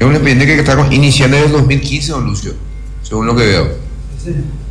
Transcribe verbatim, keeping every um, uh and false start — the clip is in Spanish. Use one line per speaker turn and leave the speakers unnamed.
un expediente que está iniciando desde el dos mil quince, don Lucio, según lo que veo.
Sí.